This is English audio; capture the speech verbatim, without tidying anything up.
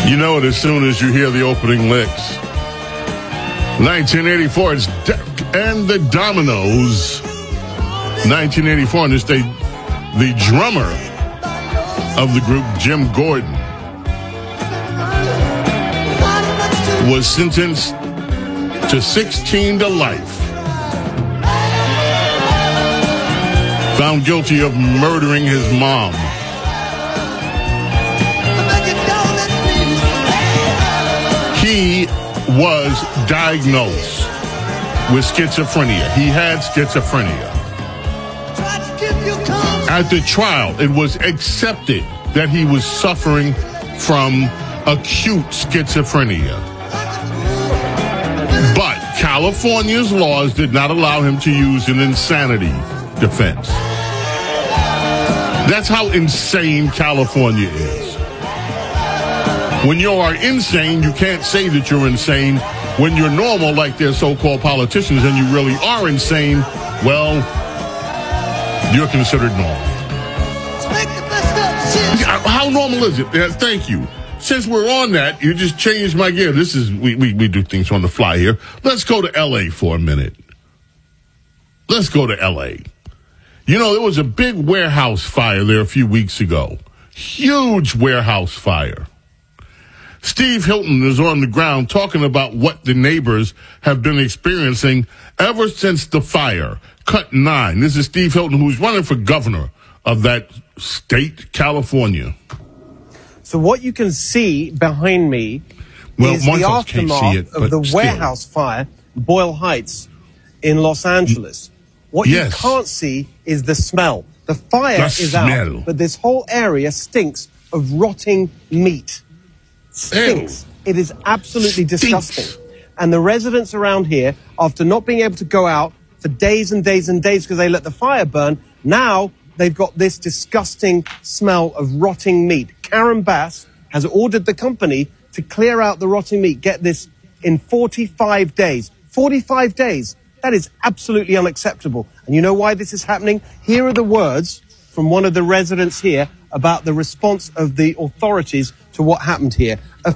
You know it as soon as you hear the opening licks. nineteen eighty-four, it's Derek and the Dominoes. nineteen eighty-four, and it's the, the drummer of the group, Jim Gordon, was sentenced to sixteen to life. Found guilty of murdering his mom. He was diagnosed with schizophrenia. He had schizophrenia. At the trial, it was accepted that he was suffering from acute schizophrenia. But California's laws did not allow him to use an insanity defense. That's how insane California is. When you are insane, you can't say that you're insane. When you're normal, like their so-called politicians, and you really are insane, well, you're considered normal. How normal is it? Yeah, thank you. Since we're on that, you just changed my gear. This is, we, we, we do things on the fly here. Let's go to L A for a minute. Let's go to L A. You know, there was a big warehouse fire there a few weeks ago. Huge warehouse fire. Steve Hilton is on the ground talking about what the neighbors have been experiencing ever since the fire. Cut nine. This is Steve Hilton, who's running for governor of that state, California. So what you can see behind me well, is the aftermath it, of the still. warehouse fire, Boyle Heights, in Los Angeles. What yes. you can't see is the smell. The fire the is smell. out, but this whole area stinks of rotting meat. Stinks. Ew. It is absolutely disgusting. Stinks. And the residents around here, after not being able to go out for days and days and days because they let the fire burn, now they've got this disgusting smell of rotting meat. Karen Bass has ordered the company to clear out the rotting meat. Get this, in forty-five days. forty-five days. That is absolutely unacceptable. And you know why this is happening? Here are the words from one of the residents here about the response of the authorities to what happened here.